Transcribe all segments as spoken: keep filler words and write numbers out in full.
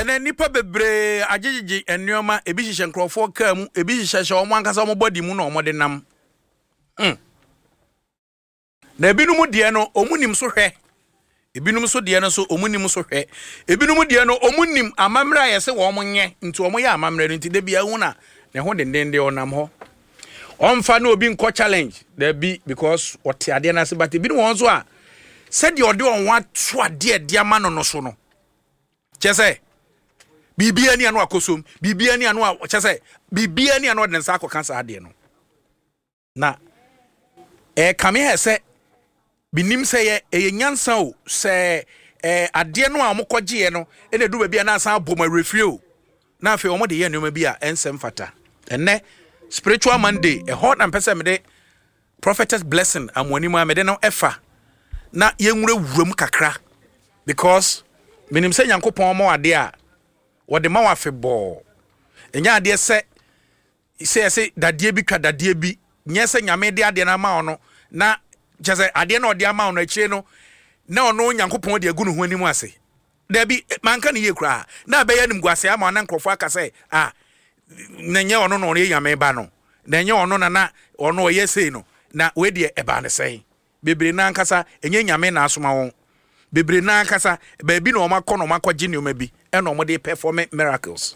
ene nipa bebre agegege ennioma ebi hihye nkrofo ka mu ebi hihye omo ankasa omo body mu na omo de nam mm na ebinum de no omunim so hwe ebinum so de no so omunim so hwe ebinum de no omunim amamra yese wo omonye nti omo ya amamra nti de bia hu na ne ho dendende onam ho onfa na obi nko challenge there be because what ade na se but ebinum won so a said the ode on wa to ade ade ama no no so no chese bibia ni anu akosom bibia ni anu chese bibia ni anu de nsa akokansa ade no na e kame he se binim se ye e nyansa o se eh ade no a mokogye no e na du ba bia na san boma refri o na afi omo de ye nneoma bia ensem fata enne spiritual monday e hot and person me de prophetess blessing amwani ma me de no efa na yenwure wuram kakra because binim se nyankopon mo ade a wo de ma wa febo enya ade se se se dadie bi twa dadie bi nye se nyame de ade na ma ono na jese ade na ode ama ono akire no na ono nyankopon de agu no ho anim ase da bi manka ne ye kura na be yanim guase ama na nkrofo aka se ah na nye ono no ye nyame ba no na nye ono na na ono ye sei no na we de e ba ne sei bebre na nkasa enye nyame na asoma won bebre na nkasa ba bi na o makọ no makọgi ne o ma bi e na o de perform miracles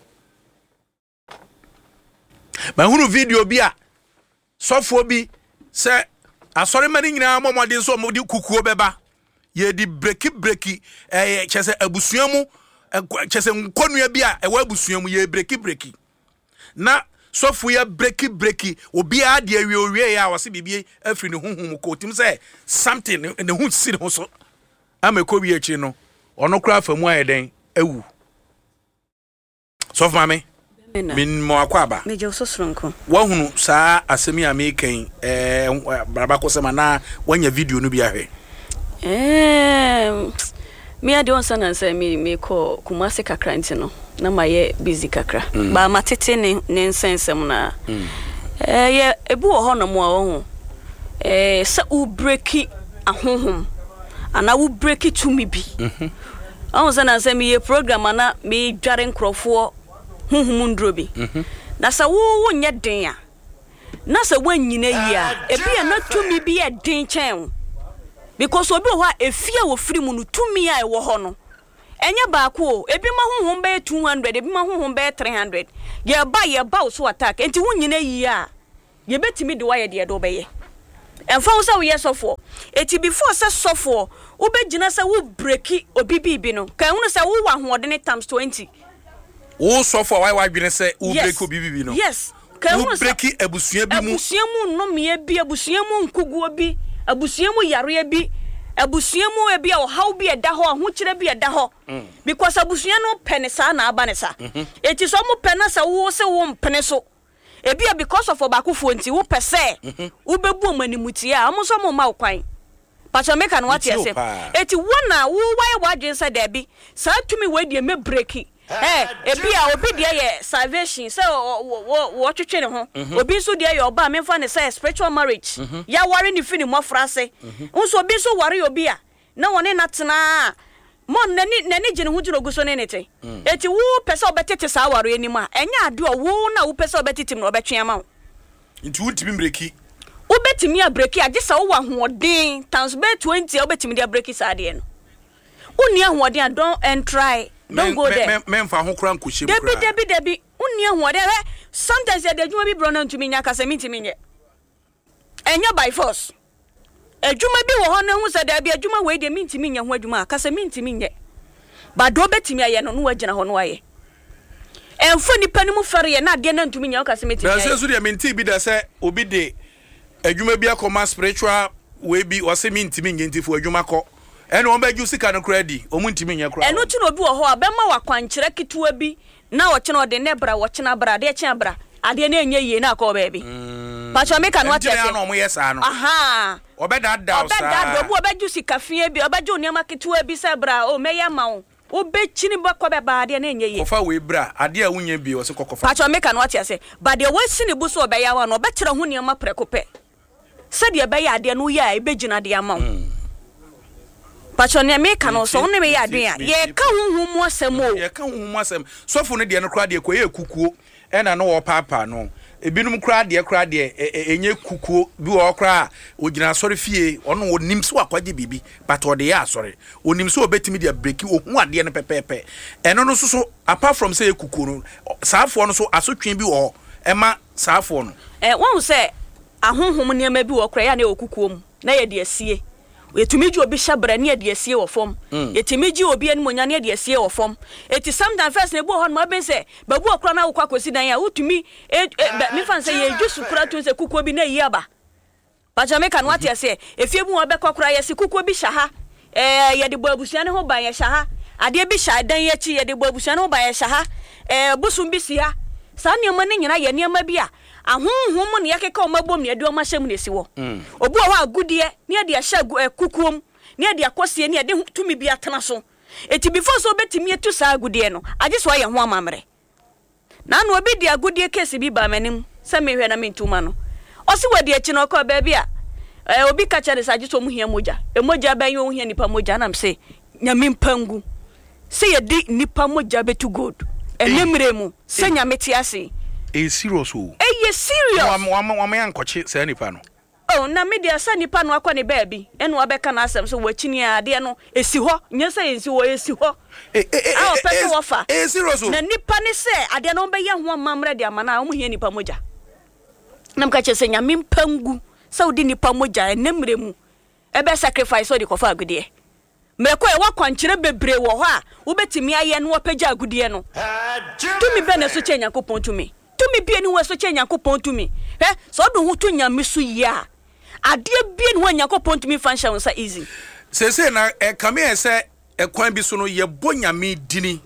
ba hunu video bi a sofo bi se asori mani nyina momode so mo di kukuo beba ye di breki breki eh chese abusuamu chese nkonua bi a e wa abusuamu ye breki breki na sofo ya breki breki obi a de awie owie ya wose bibie afri ne hunhum ko tim se something ne hu si ne so ameko bi achi no ono kra famu ayeden awu sofo mame min mo akwaba meje ososronko wa hunu saa asemi amekan eh braba ko sema na wanya video no bi ahwe eh me ade on sana say me me ko Kumasi kakra nti no na maye busy kakra mm. ba matete ne ne nsensem na mm. eh ye ebu ho no mo ho eh sa u breaki ahonhom ana u breaki to me bi mhm on sana say me ye program na me dware nkrofo honhom ndrobi mhm na sa wo wo nye den a na sa wanyina yi a ebi na to me bi e den chen because obi ho a efia wo free mu no tumi a e wo ho no enye ba ko ebi ma honhom be two hundred ebi ma honhom be three hundred ye ba ye ba so attack enti wonyina yi a ye betimi de wa ye de do be ye enfa wo sa wo ye sofo eti before sa sofo wo be gina sa wo breaki obi bibi no kan wo sa wo wa hoode times twenty wo sofo why why dwene se wo breaki obi bibi no yes kan wo breaki abusua bi mu abusua mu no me bi abusua mu nkuguo bi abusua mu yare bi abusua mu e bi a how bi eda ho ho kire bi eda ho because abusua no pene sa na aba ne sa eti so mu pene sa wo se wo mpene so e bi because of obakufo nti wo pese wo bebu omanimuti a mo so mo ma kwan pacha meka no wate ese eti wona wo why wadwen sa da bi sa tumi we de me breaki eh e bi a obi de ye salvation say wo wo twetwe ne ho obi so de ye oba memfa ne say spiritual marriage ya ware ni fini mo frase nso obi so ware obi a na wone natena mo nani nani gene hu jiro guso ne nete eti wo pesa obetete sa ware ani ma enya ade o wo na wo pesa obetetim na obetwe ama nti wo timi breki obetimi a breki age sa wo ahoden times be twenty obetimi de breki sa ade no uni ahoden don't and try don't go there men fa ho kra nkohye bra debi debi debi uni ahoden sometimes e de adwuma bi bro na ntumi nya kasa mitimi nye enya by force adwuma bi wo ho na hu sa da bi adwuma we de mitimi nya ho adwuma kasa mitimi nye ba do betimi aye no no wagina ho no aye enfo nipa ni mu fere ye na de na ntumi nya kasa mitimi na se so de menti bi da se obi de adwuma bi akoma spiritual we bi o se mitimi nye ntifu adwuma ko ene won ba ju sika no kredi o mu ntimi nya kra eno tu no bi wo ho abema wakwankyere ketewa bi na wo kye no de ne bra wo kye na bra de kye bra ade na enye yie na akọ ba bi pacho meka no ati ase na mo yesa no aha obeda da o sa obeda do bu obeju sika fie bi obeju niam ketewa bi se bra o meya ma wo obechini bako be ba ade na enye yie kofa we bra ade a wunya bi o se kokofa pacho meka no ati ase ba de wo sini bu so obeya wa no obekere ho niam prekope se de be ya ade no ya ebegina de ama wo Patron me kan so won me ya adwen a ye ka honhom asem o ye ka honhom asem sofo no de no kra de ko ye kukuo e na no wo papa no ebinum kra de kra de enye kukuo bi wo kra ogina sori fie ono onim so akwaje bibi but o de ya sori onim so obetimi de break ohun ade no pepepe eno no so so apart from say kukuo no saafo no so asotwen bi wo ema saafo no eh won say ahonhom ne ma bi wo kra ya na okukuo mu na ye de asie etumiji obi shabra ne de asie wo fom etumiji obi an monya ne de asie wo fom eti sometimes first ne bo ho no ben say babu okra na akwa kosi dan ya utumi me fan say ye jusu kura tun say kukuo bi na yi aba pajame kan wati ase efie bu obe kokra ye se kukuo bi shaha eh ye de bo abusua ne ho ban ye shaha ade bi sha dan ye chi ye de bo abusua ne ho ban ye shaha eh busum bi sia sa ne ma ne nyina ye ne ma bi a ahonhom ne yakeka o mabom ne ade o mahyem ne si wo obu o ha agudie ne ade ahya kukuom ne ade akosie ne ade tumi bi atena so eti before so betimi etu sa agudie no age so ye ho amamre na no obi de agudie case bi ba manim se me hwe na me ntuma no o si wadi echi no ko ba bia eh obi ka chere sa age so mu hia moja emoja ban yo hia nipa moja na mse nyame mpangu se ye di nipa moja betu god enyemre mu se nyame ti ase e serious o eh serious wa wa wa me ankoche se nipa no oh na me dia sa nipa no akwa ne baabi eno abeka na asem so wachini ade no esi ho nye se ensi ho esi ho eh eh ah pese wofa eh serious o na nipa ne se ade no be ye ho amamre de amana omu hia nipa moja nam ka che se nyame mpangu saudi nipa moja enemre mu ebe sacrifice o de kofa agudie meko e wakwankyere bebre wo ho a wo betimi aye no opagya agudie no tumi be na so che Nyankopon tumi tumi bie ni wo so che Nyankopon tumi he so do ho to nyame so ya ade bie ni wo Nyankopon tumi fansha won sa easy se se na e kame e se e kwan bi so no ye bo nyame dini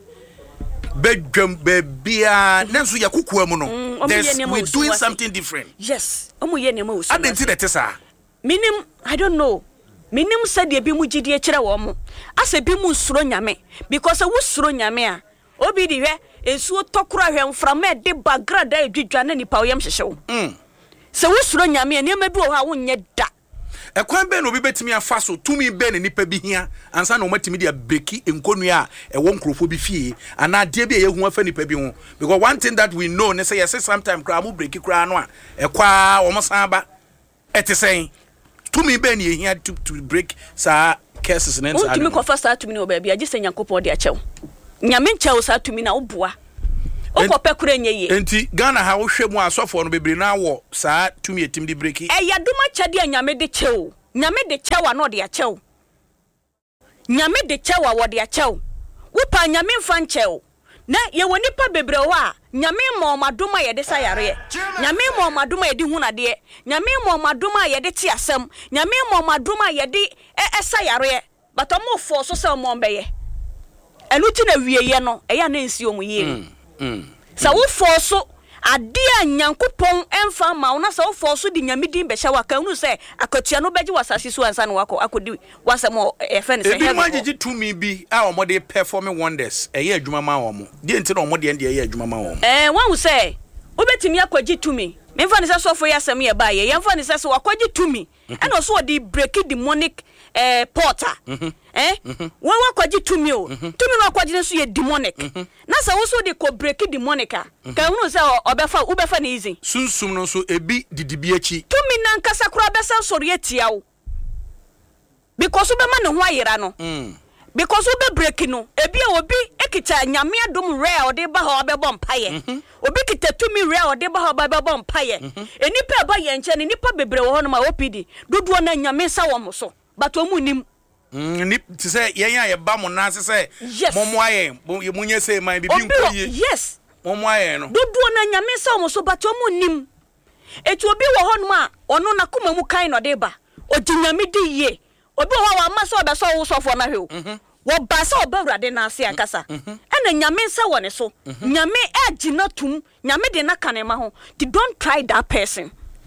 bedwam be bia nanso ye kokua mu no there's we doing something different yes omo ye ne ma usu adenti de tesa minim I don't know minim said ye bi mu gidie kire wo mo ase bi mu suro nyame because wo suro nyame a obi di hwe esuo tokura hwe mframa de bagrada edwidwa na nipa oyam hyehyew mm se wo suro nyame ne ma bi wo ha wo nye da e kwan be no obi betimi afa so tumi be ne nipa bi hia ansa na o matimi dia breki enkonua e wo nkrofo bi fie ana de bi e yehu afa nipa bi ho because one thing that we know ne say yes sometimes kra mo breki kra no a e kwa o mo san ba etisen tumi be ne hia to to break sa cases ne nsa tumi ko fa sa tumi no ba bi age se Nyankopon de achew nyame nchew sa tumi na oboa okopɛ kura nye ye enti Ghana ha wo hwɛ mu asofo no bebre na wo saa tumi etim di breki e ya duma kyade nyame de chew nyame de chew na de achew nyame de chew a wo de achew wo pa nyame mfa nchew na ye woni pa bebre wo a nyame ma omadoma ye de sayare nyame ma omadoma ye de hunade nyame ma omadoma ye de ti asem nyame ma omadoma ye de e sayare but omo fo so se omo mbeye enu ti na wieye no e ya na nsi omu ye mm sa wo fo so ade a Nyankopon emfa ma wo na sa wo fo so di nyame din be hya waka unu se akatua no beji wasase so ansa no wako akodi wasem e fe ne se heaven ebi magigi tumi bi a omo de performing wonders e ye adwuma ma wo mo de enti na omo de ende ye adwuma ma wo eh wan se obetimi akwaji tumi me mfa ne se so fo ya asem ye ba ye ye mfa ne se so akwaji tumi and also the break demonic eh porter eh wo wakwaji tumi o tumi no akwaji ne so ye demonic na sa wo so de ko break demonic ka hunu se obefa ubefa ne easy sunsum no so ebi didibi achi tumi na nkasa kura besa sori etia wo because ube ma ne ho ayera no because ube break no ebi a obi ekita nyame adom rare ode ba ha obebọ mpaye obi kita tumi rare ode ba ha obebọ mpaye enipa ba ye nche ne nipa bebre wo ho no ma opidi dodo na nyame sa wo mo so but omu nim mm ni ti say yen ya ye ba mo na se say momo aye munye say man bibi nkoye yes momo aye no dodo na nyame sa wo so but omu nim etu obi wo ho no ma ono na kuma mu kan no de ba odi nyame di ye obi ho wa ma so obe so wo so fo na hwe wo ba sa obawrade na ase akasa ena nyame nsa wone so nyame agina tum nyame de na kanema ho they don't try that person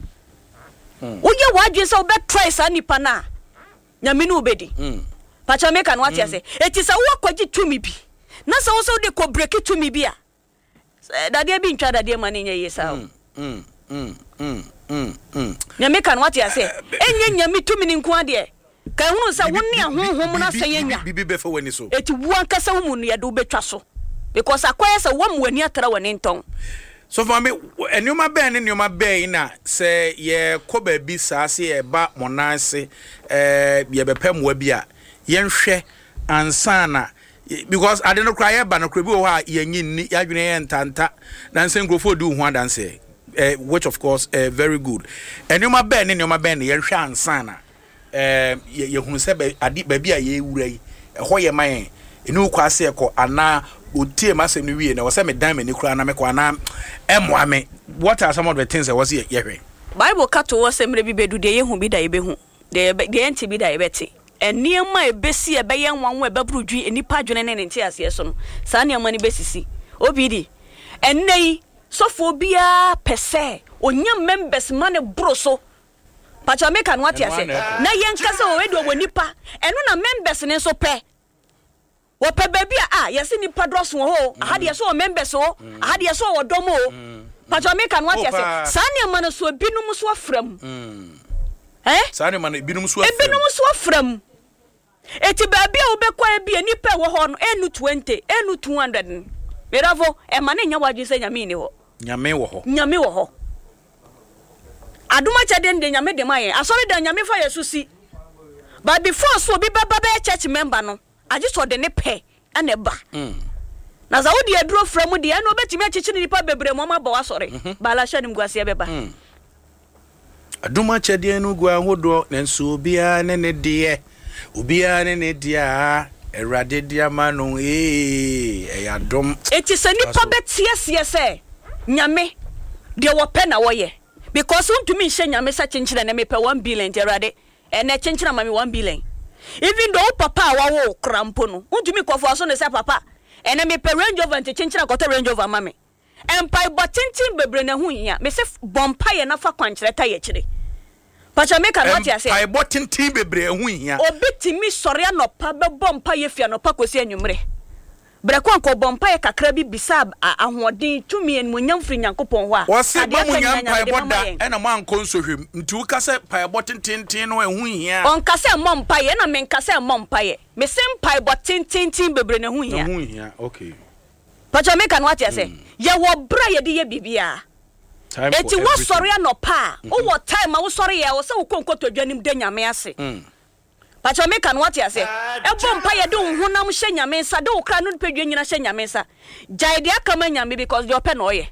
oye wadwe sa obe try sa nipa na nyame no obedi pacha meka no ati ase eti sa wo kwaji tumi bi na sa wo so de ko break tumi bi a dade bi ntwa dade ma ne nya yesa mm mm mm mm nyame ka no ati ase enye nyame tumi ni nko ade ka hunu sa wonni ahonhom na sayenya bibi be fa wani so eti wuan kasa humu no ye do betwa so because akwaya sa wam wani atara wani nton so for me enioma be ne enioma be na se ye ko ba bi sa se ye ba monanse eh ye be pemwa bi a ye nhwe ansana because I don't cry ba no krebi o ha ye nyinni ya dwene ye ntanta na nse nkrofo du hu adanse eh which of course uh, very good enioma be ne enioma be ne ye nhwe ansana eh ye hunu se ba adi ba bi a ye wura yi ehọ ye man enu kwa se ko ana otie masem no wie na wo se me dan me ni kura na me ko ana emwa me what are some of the things that was ye hwe Bible kato wo se mre bi bedu de ye hu bi da ye be hu de de enti bi da ye beti eniema ebesi ebe ye nwanwo ebe brudwi enipa dwene ne ne nti ase so no sa niema ni besisi obidi ennei sofo bia pese onyam members mane broso pacha meka no ati ase na ye nkasa wo wedi obo nipa eno na members ne so pe wo pe baby a yesi nipa droso ho ahade yeso members ho ahade yeso wo dom ho pacha meka no ati ase sa niema no so binum so afram eh sa niema no binum so afram binum so afram eti baby a wo be kwa bia nipa wo ho no enu twenty enu two hundred meravo e ma ne nya wadwe se nyame ni ho nyame wo ho nyame wo ho aduma chade nde nyame de maye asori de nyame fa yesu si but before so bi baba be church member no age so de ne pe ane ba mm na za wodi aduro from de eno betimi achichi ni pa bebre mo ma ba wasori bala hwa nim guase be ba mm aduma chade enu gu ahodo nenso obia ne ne de obia ne ne dia erade dia manu eh eyadom eti se nipa betie sie se nyame de wo pe na wo ye because untumi hye nyame sa chenchira na me pe one billion erade e na chenchira mami one billion even though papa wa wo krampo no untumi kofo so ne se papa e na me pe Range Rover nte chenchira kota Range Rover mami empai botintin bebre na hu hia me se bompa ye na fa kwankyere ta ye kire pacha me kan what you say empai botintin bebre hu hia obetimi sore anopa be bompa ye fia no pa kosi anwumre Brekwan ko bompa ye kakra bi bisab ahoden tumi en munyam fri nyankopon ho a wose ba munyam pai boda e na man ko nsohwem nti wo kase pai botintin no ehu hia on kase mompa ye na men kase mompa ye me sem pai botintin bebre na hu hia ehu hia okay pacha me kan what you say ye wo bra ye de ye bibia eti wo sori anopa o wo time a wo sori ye wo se wo konkoto dwanim de nyame ase pacha me kan what you say e bompa ye de hunam hye nyame sa de wo kra no pedwa nyina hye nyame sa jaide akama nyame because de ope no ye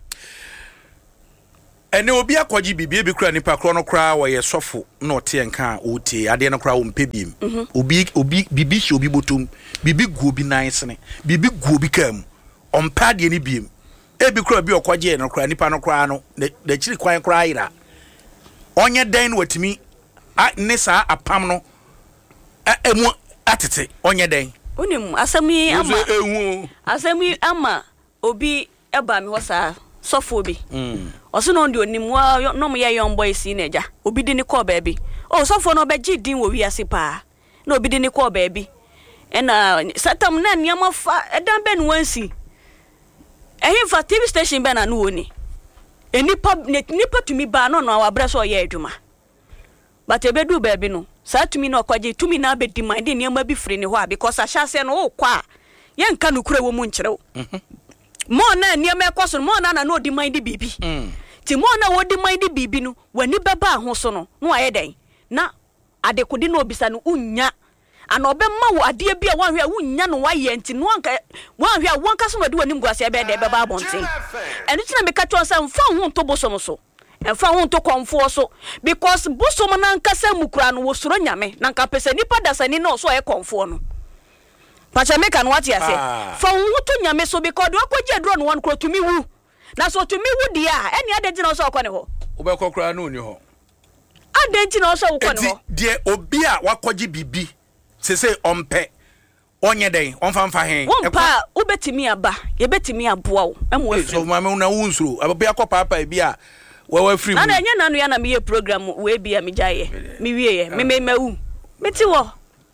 ene obi akwaji bibie bi kra nipa kro no kra wo ye sofo na ote nka ote ade no kra wo mpebiem obi obi bibi hye obi botom bibi gu obi nice ne bibi gu obi kam ompa de ni biem e bi kra bi okwaje no kra nipa no kra no da chiri kwan kra ira onye den watimi ne sa apam no emu atete onye den unim asami ama ehu asami ama obi eba mi hosa sofo bi mm oso no ndi onim wa no mo ye young boy si neja obi di ni call baby oh sofo no be gidin wo wi ase pa na obi di ni call baby ena satam na niam fa edan be no wansi ehin fa T V station be na no oni enipa nipa tumi ba no no awabra so ye adwuma but ebedu baby no sa tumi na okwaje tumi na be demand ne niam bi free ne ho because ahyase no wo kwa ye nka no kura wo mu nkyerɛw mo na niam ekoso mo na na no di mind bibi ti mo na wo di mind bibi no wani beba ho so no no aye den na adekodi na obisa no unya ana obemma wo ade bia wanhwe a unya no waye nti no anka wanhwe a wonka so no de wani mguase be de beba abonten enu tina me ka to sa mfa ho nto bosom so emfa ho nto konfo so because bosom na nka sa mukura no wo soro nyame na nka pese nipa dasani na so e konfo no pacha me kan what you say fa ho to nyame so because do akwaje dro no one kro tumi wu na so tumi wu dia eni ade gina so akwane ho obekokra na oni ho ade gina so akwane ho de obi a wakwaje bibi sese ompe onye den onfamfa hen wompa ubetimi aba ye betimi aboa wo emu afri so mama una wunsuro ababi akopapa bi a wawa free na nya nanu ya na me program we bia me jaye me wie ye me me mawu meti wo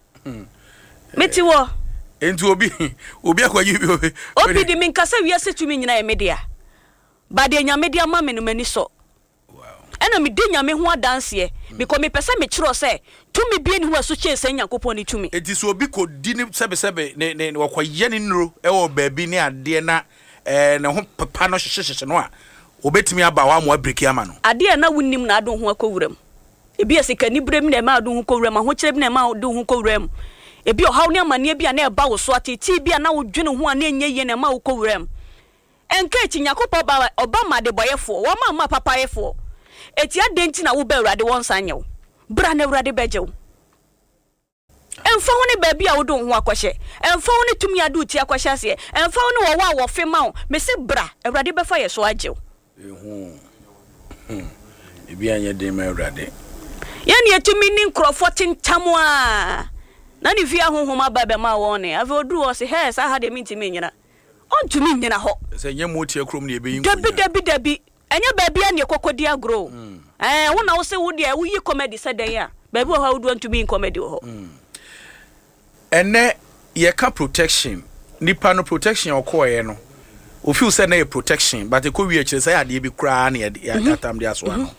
meti wo enti obi obi akwaji bi obi di min kasa wi ase tumi nyina ye media ba de nya media ma me no mani so wow ena me de nyame ho adanse because me pese me kiro say to me bie ni ho aso che se Nyankopon ni tumi enti so obi ko di ni sebe sebe ne ne wakoye ni nro e wo baabi ni ade na eh ne ho papa no hyehyehye no a obetimi aba wa mo abreki ama no ade na wunnim na adon ho akowuram ebi asika ni brem na ma adon ho kowuram ho kyerem na ma adon ho kowuram ebi ohaw ni amane bia na eba wo so ateti bia na wodwene ho ana enye ye na ma wo kowuram enka echi Nyankopon ba oba ma de boyefo wo ma ma papa yefo eti adenti na wo ba urade won sanyew bra na urade bejew emfa woni ba bia wo do ho akwhye emfa woni tumi adu ti akwhye ase emfa woni wo wa wo fe ma wo me se bra urade befa ye so ajew ehu ebi anya de ma urade yani etumi ni nkrofo tintamu a na ni via honhoma ba be ma wo ne ave odu wo se he sa ha de minti me nyina on tumi nyina ho se nye moti akrom ne ebe yin dabi dabi dabi enya ba bia ne kokodi agro eh wo na wo se wo de wo yi comedy se den ya ba bi wo ha wo do ntumi comedy wo ho ene ye ka protection nipa no protection okoye no o feel say na ye protection but e ko wi akire say ade bi kra na ya atam de aso ano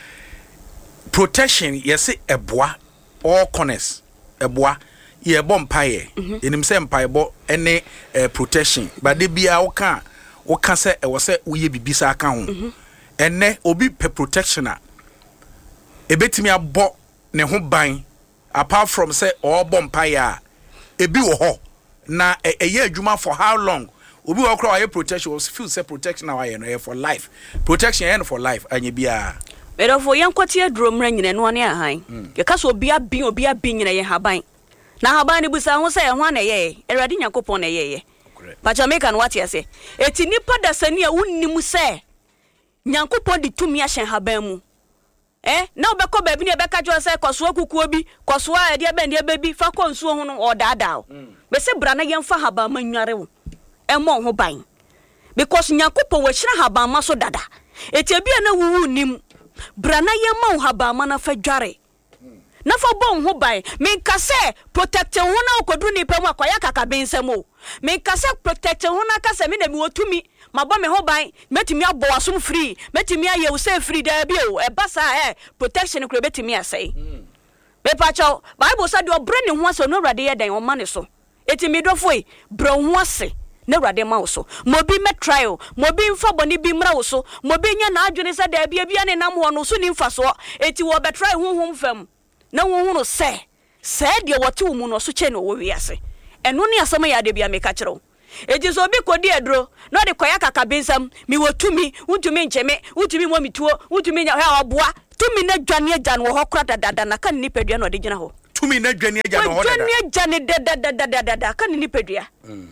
protection yes eboa all corners eboa ye bom paye enim say mpaye bo ene protection but de bia wo ka wo ka say e wo say wo ye bibisa aka ho ene obi pe protection a ebetimi abo ne ho ban apart from say all bom paye a ebi wo ho na eye adwuma for how long obi wo kra wa protection was feel say protection na wa ye no for life protection and for life anya bia pero fo yankoti aduro mra nyine no ne ahan ye ka so obi abi obi abi nyine ye haban na haban ni busa ho say ho na ye Erade Nyankopon na ye ye pa Jamaica no what ye say eti nipa da sani a wunnim say Nyankopon di tumi a hyen haban mu eh na obekọ baabi ne ebeka jo say koso akukuo bi koso a de be ne bebi fa konsuo ho no odaadaa be se bra na yemfa haban manware wo emo ho ban because Nyankopon wa hyira haban ma so dada eti bia na wuwu nim bra na yemma haban ma na fa dware na fa bon ho ban me kase protect ho na okodu ni pemu akoya kaka bensem o me kase protect ho na kase me na mi wotumi mabo me ho ban metimi abo asom free metimi aye wo say free da bi o e basa eh protection kro betimi asai be pa chaw bible say do bre ne ho ase no Erade ye dan o ma ne so etimi dofo e bre ho ase na Erade ma wo so mobi me trial mobi mfa boni bi mra wo so mobi nya na adwene se da bia bia ne nam ho no so ni mfa so eti wo be try ho ho mfam na wo hu no se se de wote wo mu no so che no wo wi ase eno ne asama ya de bia me ka kire eji so bi kodi edro no de koya kaka bensam mi wotumi untumi ncheme untumi mo mituo untumi nya ha oboa tumi na dwane agya no ho kora dada na kan ni padua no de gina ho tumi na dwane agya no ho dada dwane agya ne dada dada kan ni padua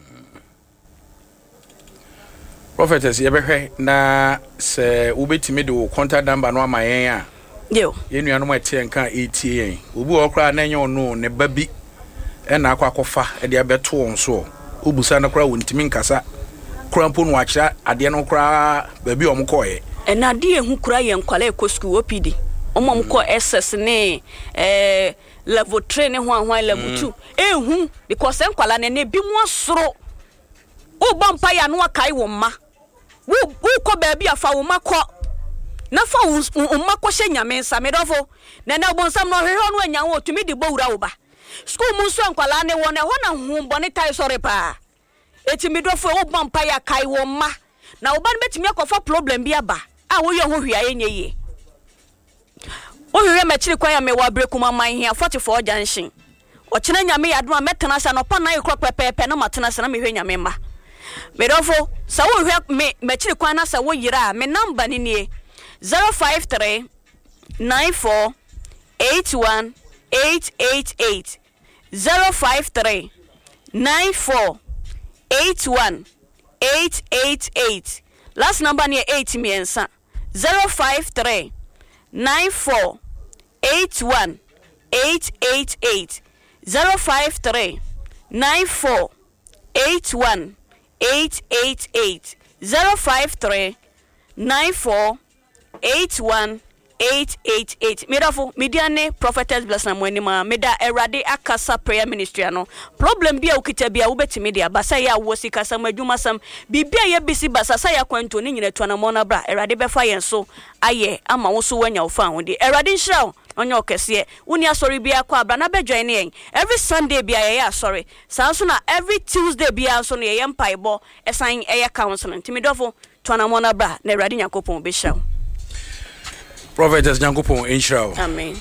prophetess ye behwe na se ubetimi de wo contact number no amayen a yo ye nuanu mo etie nka etie yen obi wo kora na enye ono ne babi e na akwa akofa e de abeto won so obusa na kora wontimi nkasa kora mpo no akira ade no kora babi omkoye e na ade ehu kora ye nkwala e ko school O P D omom ko S S ne eh level three ne ho ahwan level two ehu because nkwala ne ne bi mu soro o bompa ya no akai wo ma wo wo ko babi afa wo makọ na fa wo makọ hye nyame nsa medofo na na bonsam no hwehwe no anya wo tumi di bowura wo ba school mu so nkwala ne wo na ho na hu bone tai sore pa eti medofo wo bompa ya kai wo ma na wo ba betimi akofa problem bi aba a wo ye ho hwia ye nyeye o hwehwe machiri kwa ya me wa brekuma man hia forty-four junction o kina nyame ya do metena sa no pa na ikro pepepe na matena sa na mehwe nyame ma medofo sa wo hwe me machiri kwa na sa wo yira me number ni nie zero five three nine four eight one eight eight eight zero five three nine four eight one eight eight eight last number ni eight miensa zero five three nine four eight one eight eight eight zero five three nine four eight one eight eight eight zero five three nine four eight one eight eight eight. Mirafo, Mediane, Prophetess Blessing Mwenima, Meda Erade Akasa Prayer Ministry. No problem be a ukita be a ubeti media, Basaya Wasika Sam, Jumasam, Bibia ye busy Basaya Quanto, Nina Twanamona Bra, Erade Befire and so, aye, ama also when you found the Eradin Shroud. On your case, unia sorry be a qua branabe joining every Sunday be a sorry. Sansuna every Tuesday be a son a yam pie bo, a sign a council and Timidofo, Twanamona Bra, ne Radina Copon Bishop. Prophetess Nyankopon Inshra. Amen.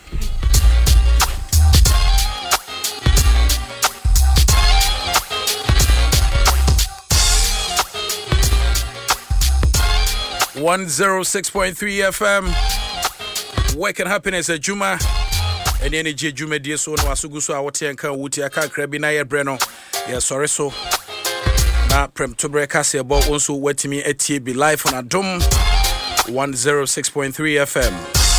one oh six point three F M. Work and happiness at Juma. And energy Juma dear so no asuguso awoti enka wuti aka krabi na ye breno. Ya sorry so. Na prem to break us about also wetimi etie be live on Adom one oh six point three F M.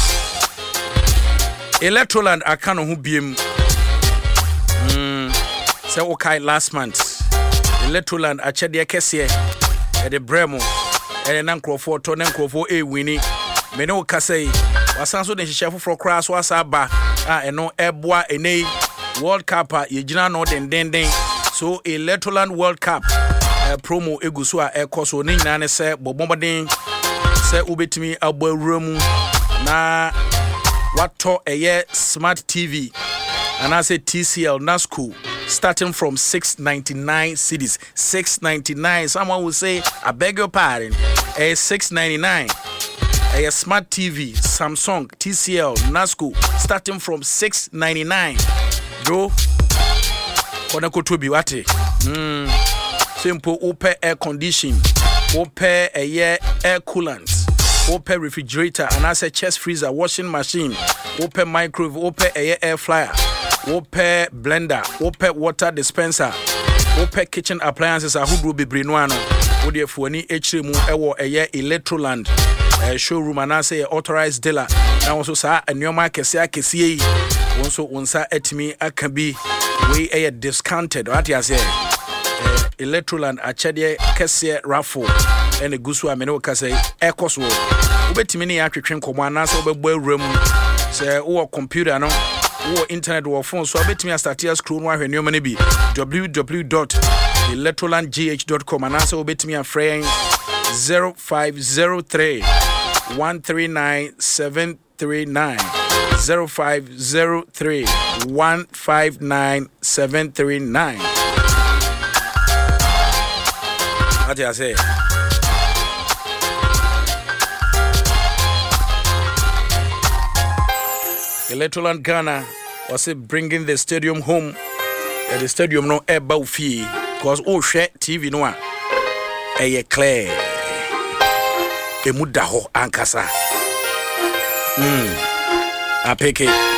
Electroland akano hu biem. Mm. Se okay last month. Electroland achede kese e de bremo. E na nkrofo to na nkrofo e wini. Me no kasei wasanso de hihye foforo kra so asaba a eno eboa enei World Cup a yegina no den den den. So Electroland World Cup uh, promo eguso a ekoso ne nyina ne se bobomoden se ubetimi abawuramu na wato eye smart T V and I say T C L Nasco starting from six ninety-nine cedis. six ninety-nine. Someone will say I beg your pardon. A six ninety-nine. A smart T V Samsung T C L Nasco starting from six ninety-nine. Bro, kona kotobi wate. Mm. Simple open air condition, open air air coolant, open refrigerator, and I say chest freezer, washing machine, open microwave, open air air fryer, open blender, open water dispenser, open kitchen appliances. A who be brinuano. Odi fuani H mu ewo air Electroland. Uh, showroom and I say authorized dealer. Now also sa a new market say kesi also unsa etimi akabi we a discounted what you say uh, Electroland achede kese raffle and gusu amene ka say ekos wo obetimi ne atwetwe nkomo anasa obegbo awura mu say wo computer no wo internet wo phone so obetimi start your screw no ahwe ne omane bi w w w dot electroland g h dot com anasa obetimi afrɛ zero five zero three one three nine seven three nine zero five zero three one five nine seven three nine. What do I say? Electroland Ghana was it bringing the stadium home at the stadium no eba fee because oh shit T V no one a clear emudaho ankasa mm apeke